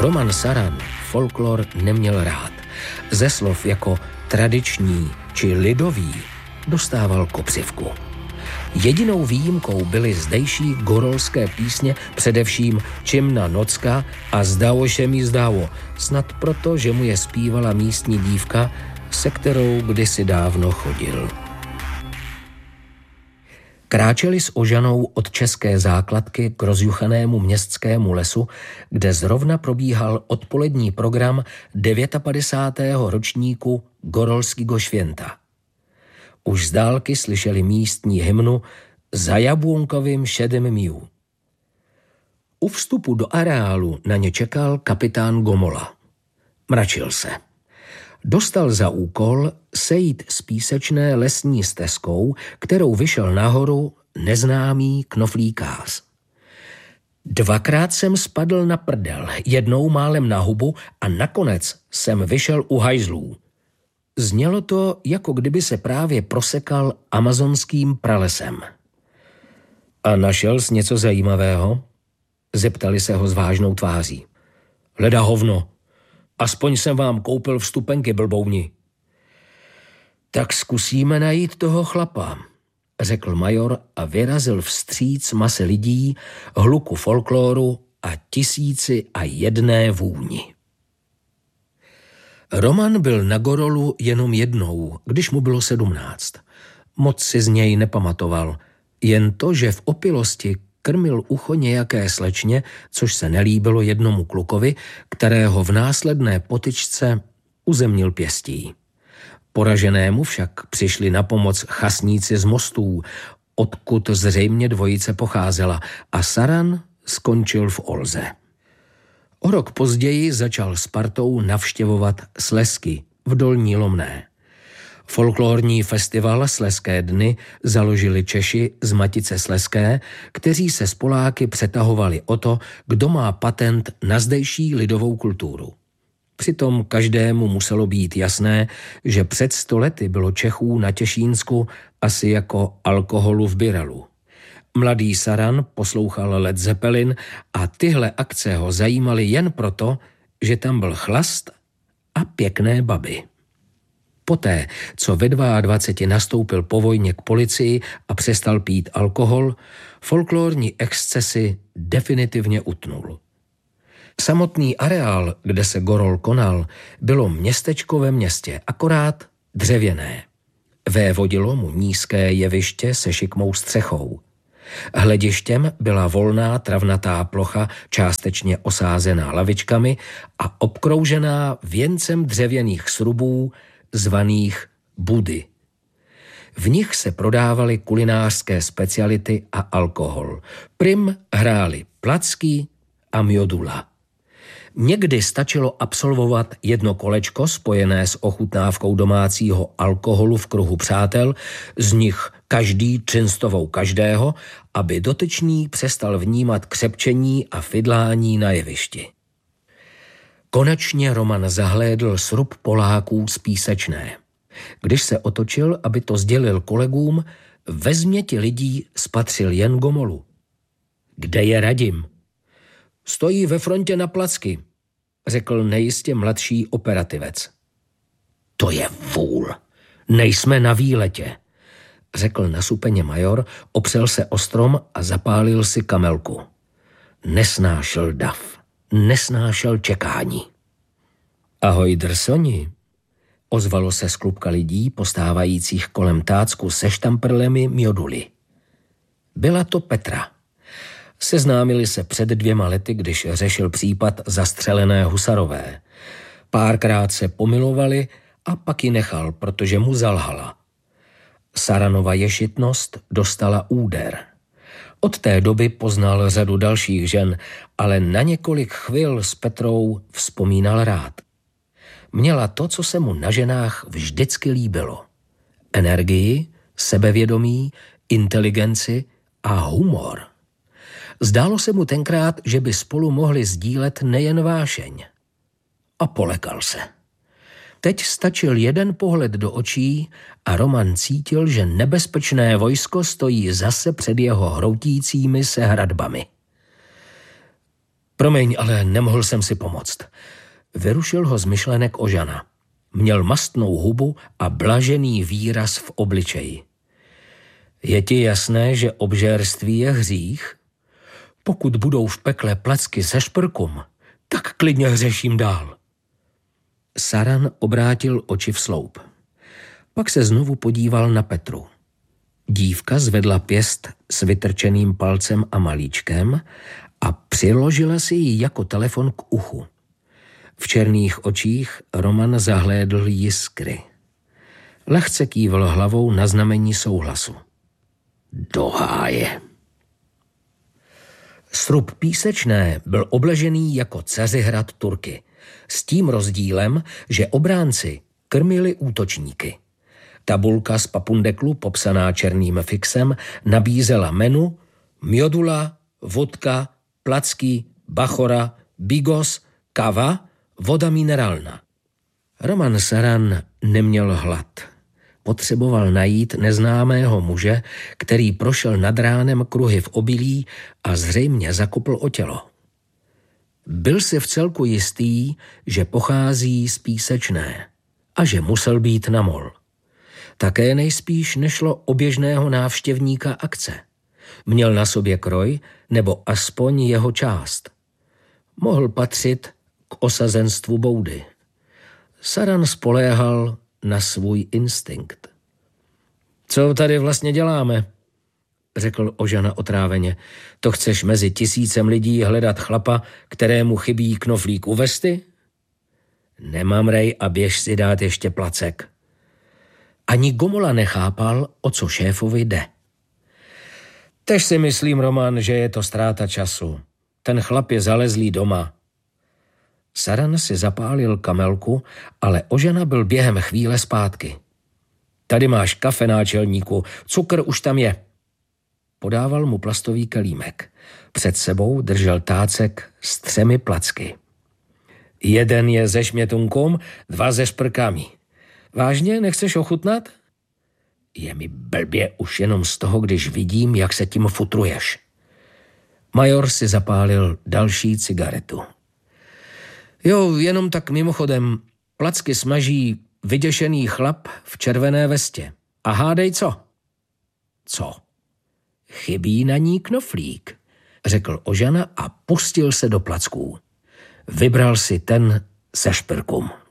Roman Saran folklor neměl rád. Ze slov jako tradiční či lidový dostával kopřivku. Jedinou výjimkou byly zdejší gorolské písně, především Čimna Nocka a Zdało się mi zdało, snad proto, že mu je zpívala místní dívka, se kterou kdysi dávno chodil. Kráčeli s Ožanou od české základky k rozjuchanému městskému lesu, kde zrovna probíhal odpolední program 59. ročníku Gorolského švěnta. Už z dálky slyšeli místní hymnu Za Jabłonkovým šedým miu. U vstupu do areálu na ně čekal kapitán Gomola. Mračil se. Dostal za úkol sejít s písečné lesní stezkou, kterou vyšel nahoru neznámý knoflíkář. Dvakrát jsem spadl na prdel, jednou málem na hubu a nakonec jsem vyšel u hajzlů. Znělo to, jako kdyby se právě prosekal amazonským pralesem. A našel jsi něco zajímavého? Zeptali se ho s vážnou tváří. Leda hovno, aspoň jsem vám koupil vstupenky, blbouni. Tak zkusíme najít toho chlapa, řekl major a vyrazil vstříc mase lidí, hluku folkloru a 1001 vůni. Roman byl na Gorolu jenom jednou, když mu bylo 17. Moc si z něj nepamatoval, jen to, že v opilosti krmil ucho nějaké slečně, což se nelíbilo jednomu klukovi, kterého v následné potyčce uzemnil pěstí. Poraženému však přišli na pomoc chasníci z Mostů, odkud zřejmě dvojice pocházela, a Saran skončil v Olze. O rok později začal s partou navštěvovat Slezsky v Dolní Lomné. Folklorní festival Slezské dny založili Češi z Matice Slezské, kteří se s Poláky přetahovali o to, kdo má patent na zdejší lidovou kulturu. Přitom každému muselo být jasné, že před 100 lety bylo Čechů na Těšínsku asi jako alkoholu v Birelu. Mladý Saran poslouchal Led Zeppelin a tyhle akce ho zajímaly jen proto, že tam byl chlast a pěkné baby. Poté, co ve 22 nastoupil po vojně k policii a přestal pít alkohol, folklorní excesy definitivně utnul. Samotný areál, kde se Gorol konal, bylo městečko ve městě, akorát dřevěné. Vévodilo mu nízké jeviště se šikmou střechou. Hledištěm byla volná travnatá plocha, částečně osázená lavičkami a obkroužená věncem dřevěných srubů, zvaných budy. V nich se prodávaly kulinářské speciality a alkohol. Prim hráli placky a mjodula. Někdy stačilo absolvovat jedno kolečko spojené s ochutnávkou domácího alkoholu v kruhu přátel, z nich každý činstovou každého, aby dotyčný přestal vnímat křepčení a fidlání na jevišti. Konečně Roman zahlédl srub Poláků z Písečné. Když se otočil, aby to sdělil kolegům, ve změti lidí spatřil jen Gomolu. Kde je Radim? Stojí ve frontě na placky, řekl nejistě mladší operativec. To je vůl, nejsme na výletě, řekl nasupeně major, opřel se o strom a zapálil si kamelku. Nesnášel dav, nesnášel čekání. Ahoj, drsoni, ozvalo se z klubka lidí postávajících kolem tácku se štamprlemi mjoduly. Byla to Petra. Seznámili se před 2 lety, když řešil případ zastřelené Husarové. Párkrát se pomilovali a pak ji nechal, protože mu zalhala. Saranova ješitnost dostala úder. Od té doby poznal řadu dalších žen, ale na několik chvil s Petrou vzpomínal rád. Měla to, co se mu na ženách vždycky líbilo. Energii, sebevědomí, inteligenci a humor. Zdálo se mu tenkrát, že by spolu mohli sdílet nejen vášeň. A polekal se. Teď stačil jeden pohled do očí a Roman cítil, že nebezpečné vojsko stojí zase před jeho hroutícími se hradbami. Promiň, ale nemohl jsem si pomoct. Vyrušil ho z myšlenek Ožana. Měl mastnou hubu a blažený výraz v obličeji. Je ti jasné, že obžérství je hřích? Pokud budou v pekle placky se šprkum, tak klidně hřeším dál. Saran obrátil oči v sloup. Pak se znovu podíval na Petru. Dívka zvedla pěst s vytrčeným palcem a malíčkem a přiložila si ji jako telefon k uchu. V černých očích Roman zahlédl jiskry. Lehce kývl hlavou na znamení souhlasu. Do háje. Srub Písečné byl obležený jako Cařihrad Turky, s tím rozdílem, že obránci krmili útočníky. Tabulka z papundeklu, popsaná černým fixem, nabízela menu mjodula, vodka, placky, bachora, bigos, kava, voda minerálna. Roman Saran neměl hlad. Potřeboval najít neznámého muže, který prošel nad ránem kruhy v obilí a zřejmě zakopl o tělo. Byl si vcelku jistý, že pochází z Písečné a že musel být na mol. Také nejspíš nešlo o běžného návštěvníka akce. Měl na sobě kroj nebo aspoň jeho část. Mohl patřit k osazenstvu boudy. Saran spoléhal na svůj instinkt. Co tady vlastně děláme? Řekl Ožana otráveně. To chceš mezi 1000 lidí hledat chlapa, kterému chybí knoflík u vesty? Nemamrej a běž si dát ještě placek. Ani Gomola nechápal, o co šéfovi jde. Tež si myslím, Roman, že je to ztráta času. Ten chlap je zalezlý doma. Saran si zapálil kamelku, ale Ožana byl během chvíle zpátky. Tady máš kafe, náčelníku, cukr už tam je. Podával mu plastový kelímek. Před sebou držel tácek s 3 placky. 1 je se šmětunkom, 2 se šprkami. Vážně, nechceš ochutnat? Je mi blbě už jenom z toho, když vidím, jak se tím futruješ. Major si zapálil další cigaretu. Jo, jenom tak mimochodem, placky smaží vyděšený chlap v červené vestě. A hádej co? Co? Chybí na ní knoflík, řekl Ožana a pustil se do placků. Vybral si ten se šprkum.